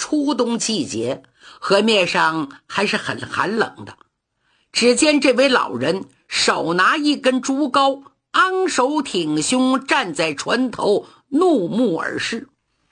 初冬季节，河面上还是很寒冷的。只见这位老人手拿一根竹篙，昂首挺胸站在船头，怒目而视。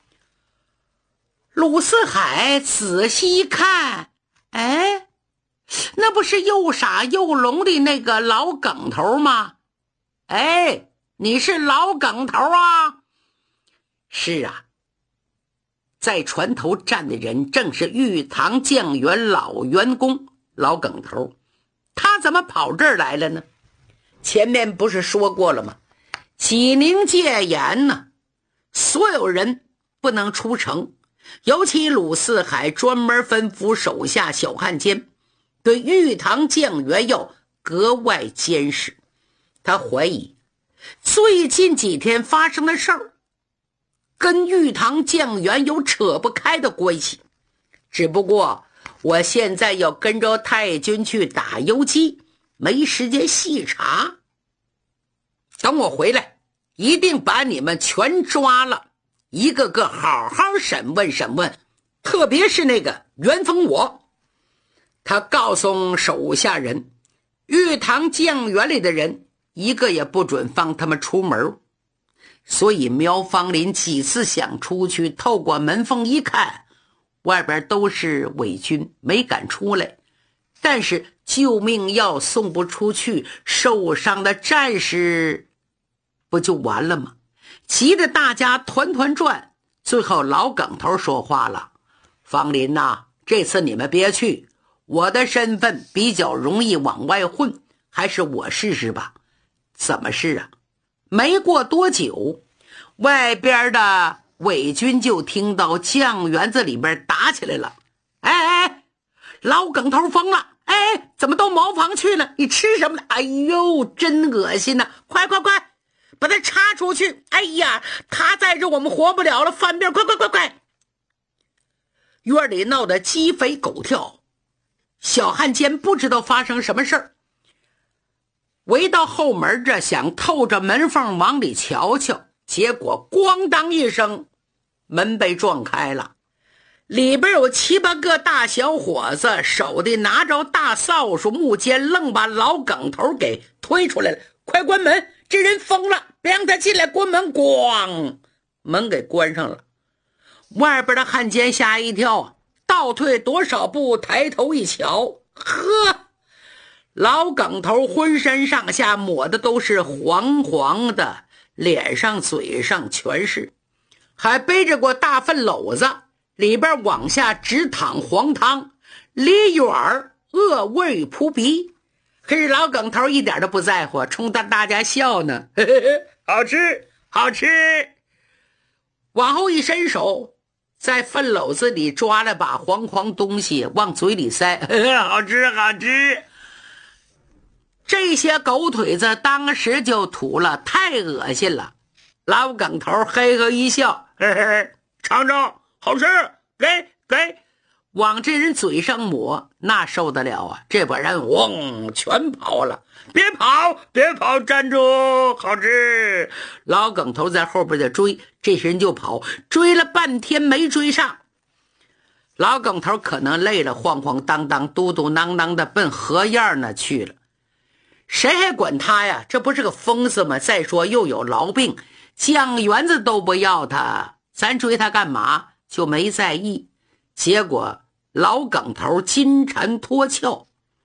鲁四海仔细一看，哎，那不是又傻又聋的那个老梗头吗？哎，你是老梗头啊？是啊，在船头站的人正是玉堂酱园老员工老梗头。他怎么跑这儿来了呢？前面不是说过了吗？济宁戒严呢，所有人不能出城，尤其鲁四海专门吩咐手下小汉奸对玉堂酱园要格外监视。他怀疑最近几天发生的事儿跟玉堂酱园有扯不开的关系，只不过我现在要跟着太君去打游击，没时间细查。等我回来，一定把你们全抓了，一个个好好审问审问，特别是那个袁逢我。他告诉手下人，玉堂酱园里的人一个也不准放他们出门。所以苗芳林几次想出去，透过门缝一看，外边都是伪军，没敢出来。但是救命药送不出去，受伤的战士不就完了吗？急得大家团团转。最后老梗头说话了：芳林呐，这次你们别去，我的身份比较容易往外混，还是我试试吧。怎么试啊？没过多久，外边的伪军就听到酱园子里边打起来了。哎，老梗头疯了！哎，怎么都茅房去了？你吃什么呢？哎呦，真恶心呐！快，把他插出去！哎呀，他在这我们活不了了，翻边！快！院里闹得鸡飞狗跳，小汉奸不知道发生什么事儿，围到后门这想透着门缝往里瞧瞧，结果咣当一声，门被撞开了。里边有7、8个大小伙子，手里拿着大扫帚木尖，愣把老梗头给推出来了。快关门，这人疯了，别让他进来，关门！咣，门给关上了。外边的汉奸吓一跳，倒退多少步，抬头一瞧，呵，老梗头浑身上下抹的都是黄黄的，脸上嘴上全是，还背着过大粪篓子，里边往下直淌黄汤，离远恶味扑鼻。可是老梗头一点都不在乎，冲大家笑呢，嘿嘿嘿，好吃。往后一伸手，在粪篓子里抓了把黄东西往嘴里塞，嘿嘿，好吃。这些狗腿子当时就吐了，太恶心了。老梗头嘿嘿一笑，嘿嘿，尝尝，好吃，给，往这人嘴上抹，那受得了啊？这把人嗡全跑了。别跑，站住，好吃。老梗头在后边的追，这人就跑，追了半天没追上。老梗头可能累了，晃晃荡荡嘟嘟囔囔的奔河沿那去了。谁还管他呀？这不是个疯子吗？再说又有痨病，酱园子都不要他，咱追他干嘛？就没在意。结果老梗头金蝉脱壳，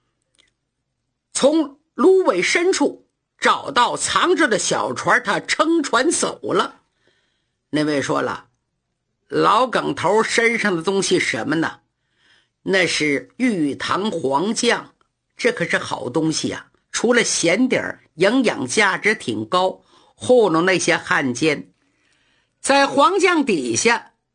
从芦苇深处找到藏着的小船，他撑船走了。那位说了，老梗头身上的东西什么呢？那是玉堂黄酱，这可是好东西啊，除了咸点，营养价值挺高，糊弄那些汉奸。在黄酱底下